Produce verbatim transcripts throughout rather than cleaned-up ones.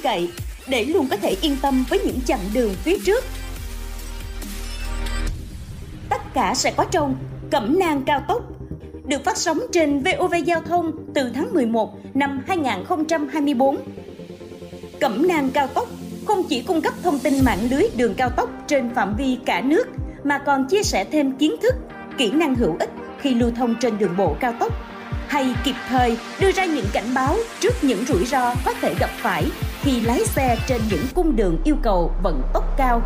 cậy để luôn có thể yên tâm với những chặng đường phía trước. Tất cả sẽ có trong Cẩm nang cao tốc, được phát sóng trên vê o vê Giao thông từ tháng mười một năm hai nghìn không trăm hai mươi tư. Cẩm nang cao tốc không chỉ cung cấp thông tin mạng lưới đường cao tốc trên phạm vi cả nước, mà còn chia sẻ thêm kiến thức, kỹ năng hữu ích khi lưu thông trên đường bộ cao tốc, hay kịp thời đưa ra những cảnh báo trước những rủi ro có thể gặp phải khi lái xe trên những cung đường yêu cầu vận tốc cao.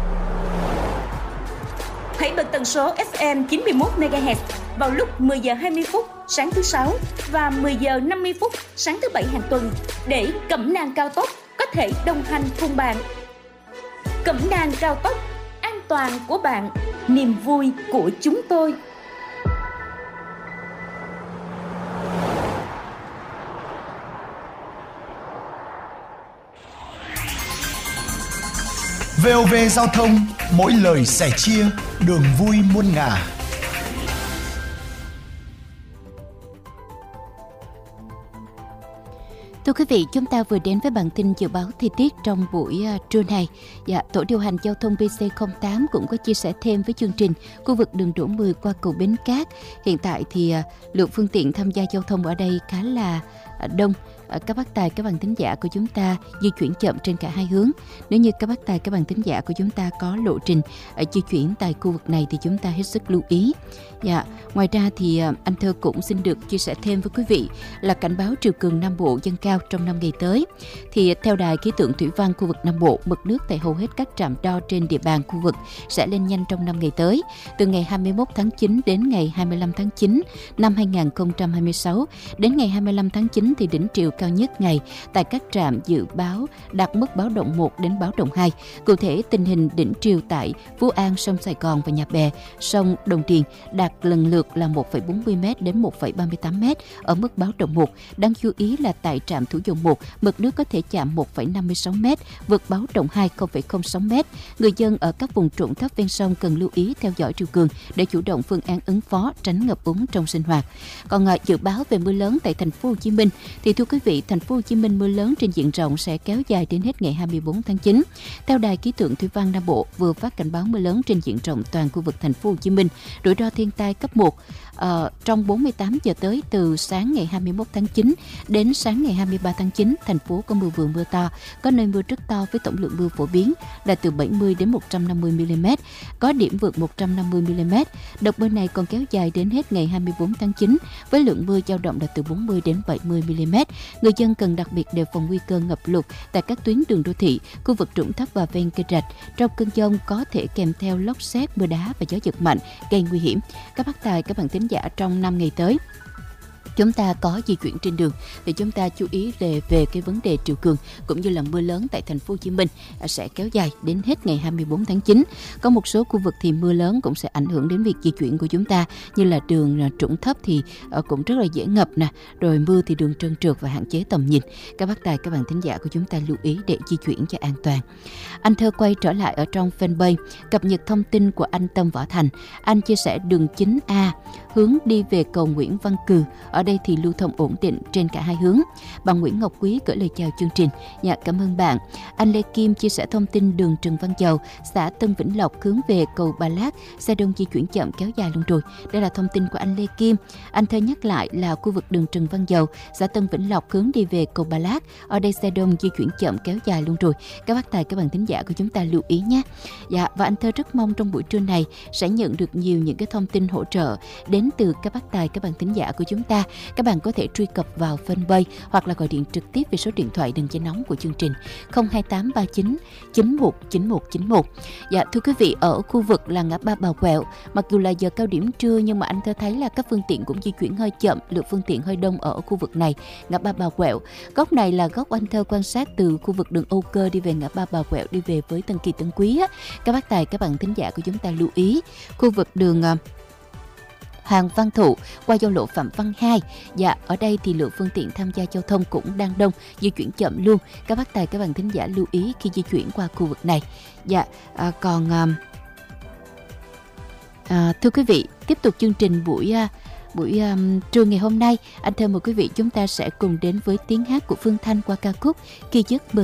Hãy bật tần số ép em chín mươi mốt mê ga héc vào lúc mười giờ hai mươi phút sáng thứ Sáu và mười giờ năm mươi phút sáng thứ Bảy hàng tuần để Cẩm nang cao tốc có thể đồng hành cùng bạn. Cẩm nang cao tốc, an toàn của bạn, niềm vui của chúng tôi. vê o vê Giao thông, mỗi lời sẻ chia, đường vui muôn ngả. Thưa quý vị, chúng ta vừa đến với bản tin dự báo thời tiết trong buổi uh, trưa này. Dạ, tổ điều hành giao thông bê xê không tám cũng có chia sẻ thêm với chương trình khu vực đường Đỗ mười qua cầu Bến Cát. Hiện tại thì uh, lượng phương tiện tham gia giao thông ở đây khá là uh, đông. Các bác tài, các bạn thính giả của chúng ta di chuyển chậm trên cả hai hướng. Nếu như các bác tài, các bạn thính giả của chúng ta có lộ trình ở di chuyển tại khu vực này thì chúng ta hết sức lưu ý. Dạ, ngoài ra thì anh Thơ cũng xin được chia sẻ thêm với quý vị là cảnh báo triều cường Nam Bộ dâng cao trong năm ngày tới. Thì theo đài khí tượng thủy văn khu vực Nam Bộ, mực nước tại hầu hết các trạm đo trên địa bàn khu vực sẽ lên nhanh trong năm ngày tới. Từ ngày hai mươi mốt tháng chín đến ngày hai mươi lăm tháng chín năm hai nghìn không trăm hai mươi sáu, đến ngày hai mươi lăm tháng chín thì đỉnh triều cao nhất ngày tại các trạm dự báo đạt mức báo động một đến báo động hai. Cụ thể, tình hình đỉnh triều tại Phú An, sông Sài Gòn và Nhà Bè, sông Đồng Điền đạt lần lượt là một phẩy bốn mươi mét đến một phẩy ba mươi tám mét ở mức báo động một. Đáng chú ý là tại trạm Thủ Dầu một, mực nước có thể chạm một phẩy năm mươi sáu mét, vượt báo động hai không phẩy không sáu mét. Người dân ở các vùng trũng thấp ven sông cần lưu ý theo dõi triều cường để chủ động phương án ứng phó, tránh ngập úng trong sinh hoạt. Còn à, dự báo về mưa lớn tại thành phố Hồ Chí Minh thì thưa quý vị, thành phố Hồ Chí Minh mưa lớn trên diện rộng sẽ kéo dài đến hết ngày hai mươi tư tháng chín. Theo đài khí tượng thủy văn Nam Bộ vừa phát cảnh báo mưa lớn trên diện rộng toàn khu vực thành phố Hồ Chí Minh, rủi ro thiên tai cấp một. Uh, trong bốn mươi tám giờ tới, từ sáng ngày hai mươi mốt tháng chín đến sáng ngày hai mươi ba tháng chín, thành phố có mưa vừa mưa to, có nơi mưa rất to với tổng lượng mưa phổ biến là từ bảy mươi đến một trăm năm mươi mi li mét, có điểm vượt một trăm năm mươi mi li mét. Đợt mưa này còn kéo dài đến hết ngày hai mươi tư tháng chín với lượng mưa dao động là từ bốn mươi đến bảy mươi mi li mét. Người dân cần đặc biệt đề phòng nguy cơ ngập lụt tại các tuyến đường đô thị, khu vực trũng thấp và ven kênh rạch. Trong cơn dông có thể kèm theo lốc sét, mưa đá và gió giật mạnh gây nguy hiểm. Các bác tài, các bạn thính giả trong năm ngày tới chúng ta có di chuyển trên đường thì chúng ta chú ý về về cái vấn đề triều cường cũng như là mưa lớn tại thành phố Hồ Chí Minh sẽ kéo dài đến hết ngày hai mươi tư tháng chín. Có một số khu vực thì mưa lớn cũng sẽ ảnh hưởng đến việc di chuyển của chúng ta, như là đường trũng thấp thì cũng rất là dễ ngập nè, rồi mưa thì đường trơn trượt và hạn chế tầm nhìn. Các bác tài, các bạn thính giả của chúng ta lưu ý để di chuyển cho an toàn. Anh Thơ quay trở lại ở trong fanpage cập nhật thông tin của anh Tâm Võ Thành. Anh chia sẻ đường chín A hướng đi về cầu Nguyễn Văn Cừ, ở đây thì lưu thông ổn định trên cả hai hướng. Bà Nguyễn Ngọc Quý gửi lời chào chương trình. Dạ, cảm ơn bạn. Anh Lê Kim chia sẻ thông tin đường Trần Văn Dầu, xã Tân Vĩnh Lộc hướng về cầu Ba Lát, xe đông di chuyển chậm kéo dài luôn rồi. Đây là thông tin của anh Lê Kim. Anh Thơ nhắc lại là khu vực đường Trần Văn Dầu, xã Tân Vĩnh Lộc hướng đi về cầu Ba Lát, ở đây xe đông di chuyển chậm kéo dài luôn rồi. Các bác tài, các bạn thính giả của chúng ta lưu ý nhé. Dạ, và anh Thơ rất mong trong buổi trưa này sẽ nhận được nhiều những cái thông tin hỗ trợ đến từ các bác tài, các bạn thính giả của chúng ta. Các bạn có thể truy cập vào fanpage hoặc là gọi điện trực tiếp về số điện thoại đường dây nóng của chương trình không hai tám ba chín chín một chín một chín một. Dạ, thưa quý vị, ở khu vực là ngã ba Bà Quẹo, mặc dù là giờ cao điểm trưa nhưng mà anh Thơ thấy là các phương tiện cũng di chuyển hơi chậm, lượng phương tiện hơi đông ở khu vực này, ngã ba Bà Quẹo. Góc này là góc anh Thơ quan sát từ khu vực đường Âu Cơ đi về ngã ba Bà Quẹo đi về với Tân Kỳ Tân Quý á. Các bác tài, các bạn thính giả của chúng ta lưu ý khu vực đường Hoàng Văn Thụ qua giao lộ Phạm Văn Hai. Dạ, ở đây thì lượng phương tiện tham gia giao thông cũng đang đông, di chuyển chậm luôn. Các bác tài, các bạn thính giả lưu ý khi di chuyển qua khu vực này. Dạ, à, còn à, à, thưa quý vị, tiếp tục chương trình buổi à, buổi um, trưa ngày hôm nay, anh Thơ mời quý vị chúng ta sẽ cùng đến với tiếng hát của Phương Thanh qua ca khúc Khi giấc mơ